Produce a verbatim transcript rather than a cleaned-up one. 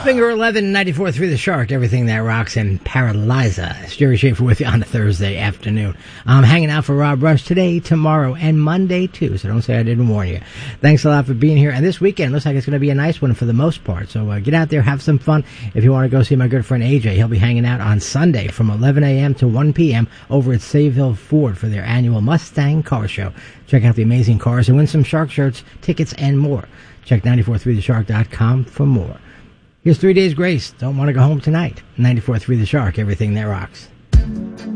Finger eleven, ninety-four point three The Shark, everything that rocks, and Paralyza. It's Jerry Schaefer with you on a Thursday afternoon. I'm hanging out for Rob Rush today, tomorrow, and Monday, too, so don't say I didn't warn you. Thanks a lot for being here. And this weekend looks like it's going to be a nice one for the most part, so uh, get out there, have some fun. If you want to go see my good friend A J, he'll be hanging out on Sunday from eleven a.m. to one p.m. over at Sayville Ford for their annual Mustang Car Show. Check out the amazing cars and win some Shark shirts, tickets, and more. Check ninety-four point three the shark dot com for more. Here's Three Days Grace. Don't want to go home tonight. ninety-four point three The Shark, everything that rocks.